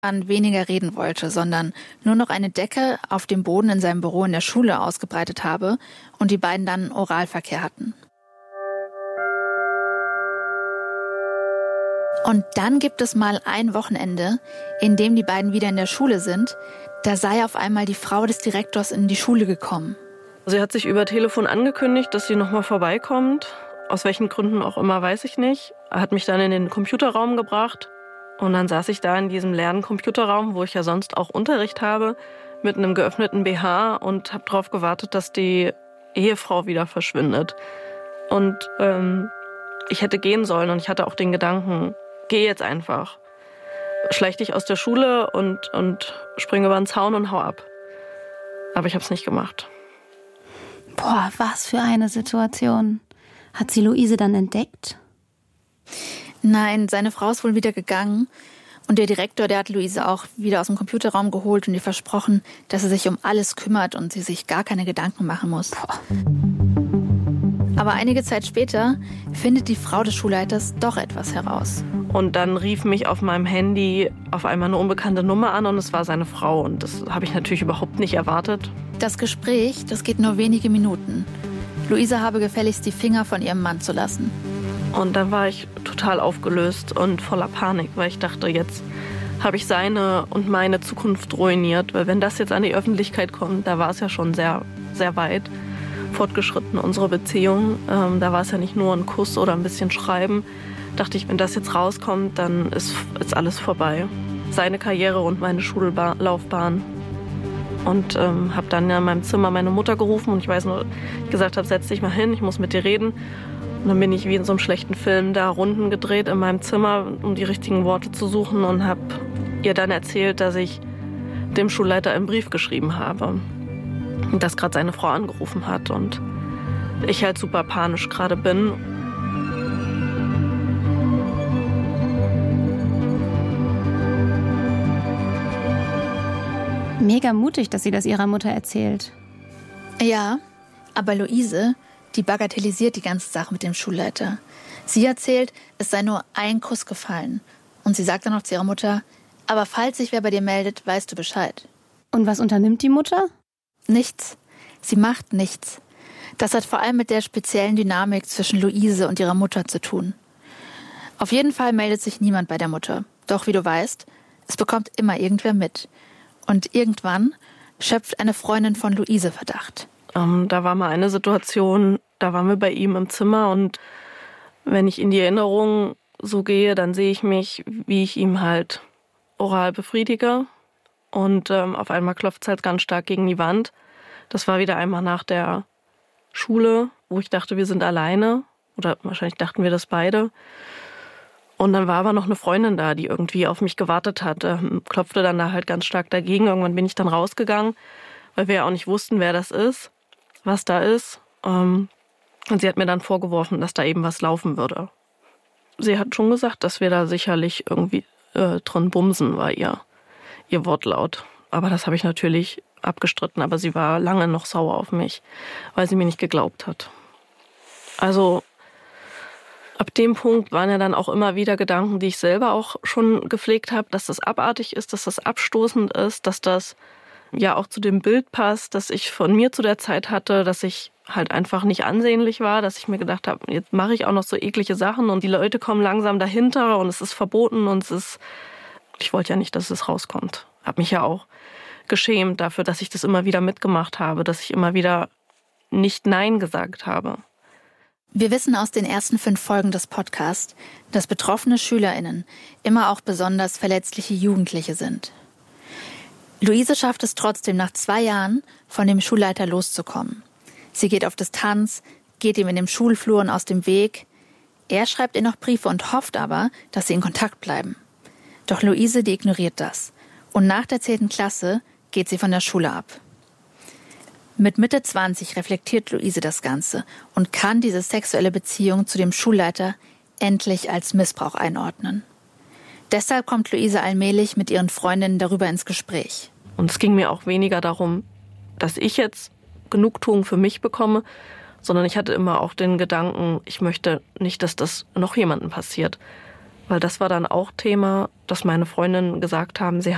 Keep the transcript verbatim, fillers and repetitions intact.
weniger reden wollte, sondern nur noch eine Decke auf dem Boden in seinem Büro in der Schule ausgebreitet habe und die beiden dann Oralverkehr hatten. Und dann gibt es mal ein Wochenende, in dem die beiden wieder in der Schule sind. Da sei auf einmal die Frau des Direktors in die Schule gekommen. Sie hat sich über Telefon angekündigt, dass sie nochmal vorbeikommt. Aus welchen Gründen auch immer, weiß ich nicht. Hat mich dann in den Computerraum gebracht. Und dann saß ich da in diesem leeren Computerraum, wo ich ja sonst auch Unterricht habe, mit einem geöffneten B H und habe darauf gewartet, dass die Ehefrau wieder verschwindet. Und ähm, ich hätte gehen sollen und ich hatte auch den Gedanken, geh jetzt einfach. Schleich dich aus der Schule und, und spring über den Zaun und hau ab. Aber ich habe es nicht gemacht. Boah, was für eine Situation. Hat sie Luise dann entdeckt? Nein, seine Frau ist wohl wieder gegangen. Und der Direktor, der hat Luise auch wieder aus dem Computerraum geholt und ihr versprochen, dass er sich um alles kümmert und sie sich gar keine Gedanken machen muss. Boah. Aber einige Zeit später findet die Frau des Schulleiters doch etwas heraus. Und dann rief mich auf meinem Handy auf einmal eine unbekannte Nummer an und es war seine Frau. Und das habe ich natürlich überhaupt nicht erwartet. Das Gespräch, das geht nur wenige Minuten. Luise habe gefälligst die Finger von ihrem Mann zu lassen. Und dann war ich total aufgelöst und voller Panik, weil ich dachte, jetzt habe ich seine und meine Zukunft ruiniert. Weil wenn das jetzt an die Öffentlichkeit kommt, da war es ja schon sehr, sehr weit fortgeschritten, unsere Beziehung. Ähm, da war es ja nicht nur ein Kuss oder ein bisschen Schreiben. Dachte ich, wenn das jetzt rauskommt, dann ist, ist alles vorbei. Seine Karriere und meine Schullaufbahn. Und ähm, habe dann in meinem Zimmer meine Mutter gerufen und ich weiß nur, ich gesagt habe, setz dich mal hin, ich muss mit dir reden. Und dann bin ich wie in so einem schlechten Film da Runden gedreht in meinem Zimmer, um die richtigen Worte zu suchen und habe ihr dann erzählt, dass ich dem Schulleiter einen Brief geschrieben habe. Und dass gerade seine Frau angerufen hat und ich halt super panisch gerade bin. Mega mutig, dass sie das ihrer Mutter erzählt. Ja, aber Luise, die bagatellisiert die ganze Sache mit dem Schulleiter. Sie erzählt, es sei nur ein Kuss gefallen. Und sie sagt dann noch zu ihrer Mutter, aber falls sich wer bei dir meldet, weißt du Bescheid. Und was unternimmt die Mutter? Nichts. Sie macht nichts. Das hat vor allem mit der speziellen Dynamik zwischen Luise und ihrer Mutter zu tun. Auf jeden Fall meldet sich niemand bei der Mutter. Doch wie du weißt, es bekommt immer irgendwer mit. Und irgendwann schöpft eine Freundin von Luise Verdacht. Ähm, da war mal eine Situation, da waren wir bei ihm im Zimmer und wenn ich in die Erinnerung so gehe, dann sehe ich mich, wie ich ihm halt oral befriedige. Und ähm, auf einmal klopft es halt ganz stark gegen die Wand. Das war wieder einmal nach der Schule, wo ich dachte, wir sind alleine. Oder wahrscheinlich dachten wir das beide. Und dann war aber noch eine Freundin da, die irgendwie auf mich gewartet hat. Ähm, klopfte dann da halt ganz stark dagegen. Irgendwann bin ich dann rausgegangen, weil wir ja auch nicht wussten, wer das ist, was da ist. Ähm, und sie hat mir dann vorgeworfen, dass da eben was laufen würde. Sie hat schon gesagt, dass wir da sicherlich irgendwie äh, drin bumsen, war ihr. ihr Wortlaut. Aber das habe ich natürlich abgestritten. Aber sie war lange noch sauer auf mich, weil sie mir nicht geglaubt hat. Also ab dem Punkt waren ja dann auch immer wieder Gedanken, die ich selber auch schon gepflegt habe, dass das abartig ist, dass das abstoßend ist, dass das ja auch zu dem Bild passt, das ich von mir zu der Zeit hatte, dass ich halt einfach nicht ansehnlich war, dass ich mir gedacht habe, jetzt mache ich auch noch so eklige Sachen und die Leute kommen langsam dahinter und es ist verboten und es ist Ich wollte ja nicht, dass es rauskommt. Habe mich ja auch geschämt dafür, dass ich das immer wieder mitgemacht habe, dass ich immer wieder nicht Nein gesagt habe. Wir wissen aus den ersten fünf Folgen des Podcasts, dass betroffene SchülerInnen immer auch besonders verletzliche Jugendliche sind. Luise schafft es trotzdem nach zwei Jahren, von dem Schulleiter loszukommen. Sie geht auf Distanz, geht ihm in den Schulfluren aus dem Weg. Er schreibt ihr noch Briefe und hofft aber, dass sie in Kontakt bleiben. Doch Luise, die ignoriert das. Und nach der zehnten Klasse geht sie von der Schule ab. Mit Mitte zwanzig reflektiert Luise das Ganze und kann diese sexuelle Beziehung zu dem Schulleiter endlich als Missbrauch einordnen. Deshalb kommt Luise allmählich mit ihren Freundinnen darüber ins Gespräch. Und es ging mir auch weniger darum, dass ich jetzt Genugtuung für mich bekomme, sondern ich hatte immer auch den Gedanken, ich möchte nicht, dass das noch jemandem passiert. Weil das war dann auch Thema, dass meine Freundinnen gesagt haben, sie